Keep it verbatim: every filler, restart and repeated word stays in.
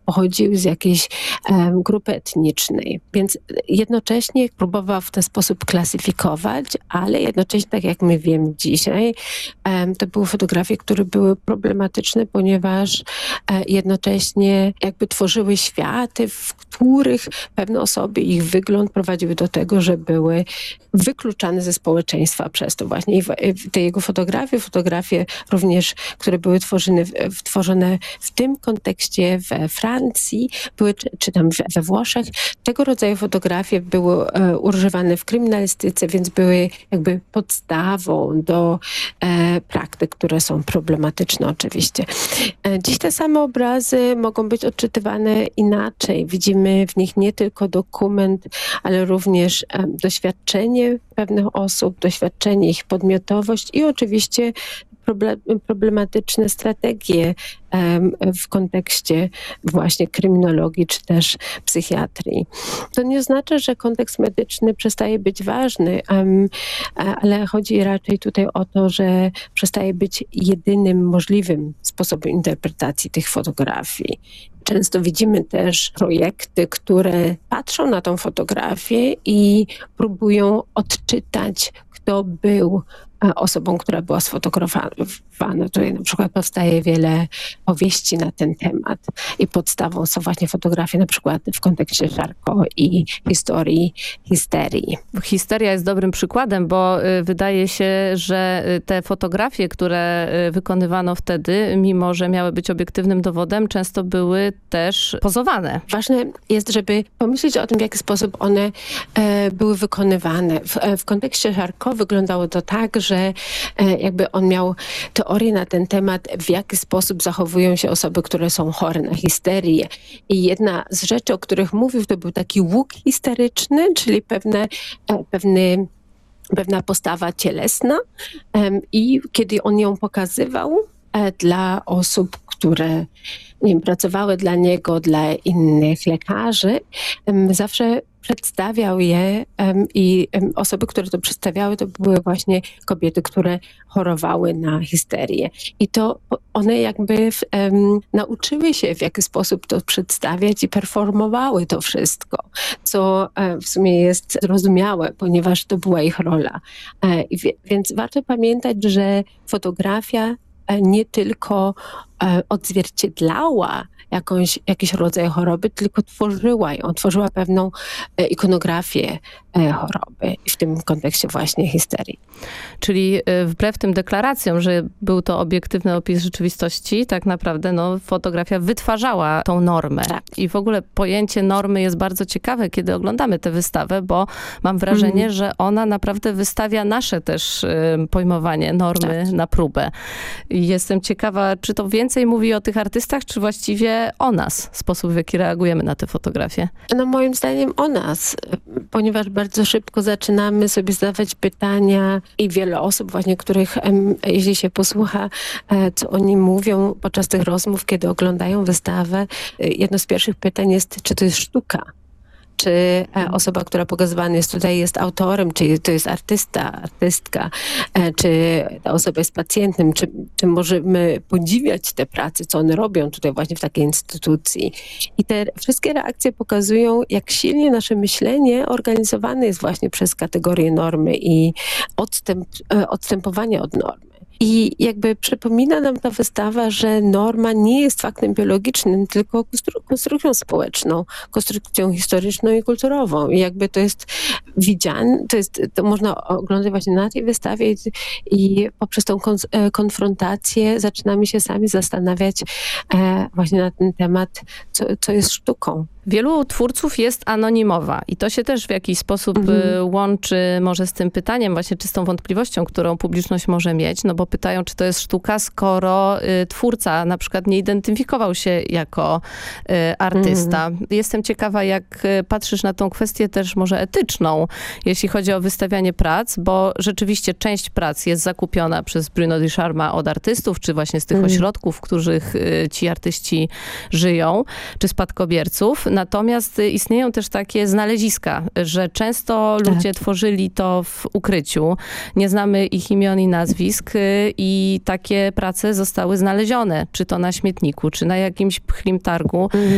pochodziły z jakiejś um, grupy etnicznej. Więc jednocześnie próbował w ten sposób klasyfikować, ale jednocześnie, tak jak my wiemy dzisiaj, um, to były fotografie, które były problematyczne, ponieważ um, jednocześnie jakby tworzyły światy, w których pewne osoby, ich wygląd prowadziły do tego, że były wykluczane ze społeczeństwa przez to właśnie. I te jego fotografie, fotografie również, które były tworzone, tworzone w tym kontekście we Francji, były, czy, czy tam we Włoszech, tego rodzaju fotografie były e, używane w kryminalistyce, więc były jakby podstawą do e, praktyk, które są problematyczne oczywiście. E, dziś te same obrazy mogą być odczytywane inaczej. Widzimy w nich nie tylko dokument, ale również e, doświadczenie pewnych osób, doświadczenie, ich podmiotowość i oczywiście problematyczne strategie um, w kontekście właśnie kryminologii czy też psychiatrii. To nie oznacza, że kontekst medyczny przestaje być ważny, um, ale chodzi raczej tutaj o to, że przestaje być jedynym możliwym sposobem interpretacji tych fotografii. Często widzimy też projekty, które patrzą na tą fotografię i próbują odczytać, kto był osobą, która była sfotografowana. Tutaj na przykład powstaje wiele powieści na ten temat i podstawą są właśnie fotografie na przykład w kontekście Charcot i historii histerii. Histeria jest dobrym przykładem, bo wydaje się, że te fotografie, które wykonywano wtedy, mimo że miały być obiektywnym dowodem, często były też pozowane. Ważne jest, żeby pomyśleć o tym, w jaki sposób one e, były wykonywane. W, w kontekście Charcot wyglądało to tak, że e, jakby on miał teorię na ten temat, w jaki sposób zachowują się osoby, które są chore na histerię. I jedna z rzeczy, o których mówił, to był taki łuk histeryczny, czyli pewne, e, pewny pewna postawa cielesna e, i kiedy on ją pokazywał e, dla osób, które nie wiem, pracowały dla niego, dla innych lekarzy, e, zawsze przedstawiał je um, i um, osoby, które to przedstawiały, to były właśnie kobiety, które chorowały na histerię. I to one jakby um, nauczyły się, w jaki sposób to przedstawiać i performowały to wszystko, co um, w sumie jest zrozumiałe, ponieważ to była ich rola. E, wie, więc warto pamiętać, że fotografia e, nie tylko e, odzwierciedlała jakąś, jakiś rodzaj choroby, tylko tworzyła ją, tworzyła pewną e, ikonografię e, choroby w tym kontekście właśnie histerii. Czyli e, wbrew tym deklaracjom, że był to obiektywny opis rzeczywistości, tak naprawdę no, fotografia wytwarzała tą normę. Tak. I w ogóle pojęcie normy jest bardzo ciekawe, kiedy oglądamy tę wystawę, bo mam wrażenie, mm. że ona naprawdę wystawia nasze też e, pojmowanie normy tak. na próbę. I jestem ciekawa, czy to więcej mówi o tych artystach, czy właściwie o nas, sposób w jaki reagujemy na te fotografie? No moim zdaniem o nas, ponieważ bardzo szybko zaczynamy sobie zadawać pytania i wiele osób właśnie, których jeśli się posłucha, co oni mówią podczas tych rozmów, kiedy oglądają wystawę, jedno z pierwszych pytań jest, czy to jest sztuka? Czy osoba, która pokazywana jest tutaj, jest autorem, czy to jest artysta, artystka, czy ta osoba jest pacjentem, czy, czy możemy podziwiać te prace, co one robią tutaj właśnie w takiej instytucji. I te wszystkie reakcje pokazują, jak silnie nasze myślenie organizowane jest właśnie przez kategorię normy i odstęp, odstępowanie od normy. I jakby przypomina nam ta wystawa, że norma nie jest faktem biologicznym, tylko konstru- konstrukcją społeczną, konstrukcją historyczną i kulturową. I jakby to jest widziane, to jest, to można oglądać właśnie na tej wystawie i, i poprzez tą kon- konfrontację zaczynamy się sami zastanawiać e, właśnie na ten temat, co, co jest sztuką. Wielu twórców jest anonimowa i to się też w jakiś sposób mhm. łączy może z tym pytaniem, właśnie czy z tą wątpliwością, którą publiczność może mieć, no bo pytają, czy to jest sztuka, skoro y, twórca na przykład nie identyfikował się jako y, artysta. Mhm. Jestem ciekawa, jak patrzysz na tą kwestię też może etyczną, jeśli chodzi o wystawianie prac, bo rzeczywiście część prac jest zakupiona przez Bruno Ducharme od artystów, czy właśnie z tych mhm. ośrodków, w których y, ci artyści żyją, czy spadkobierców. Natomiast istnieją też takie znaleziska, że często ludzie tak. tworzyli to w ukryciu. Nie znamy ich imion i nazwisk i takie prace zostały znalezione, czy to na śmietniku, czy na jakimś pchlim targu.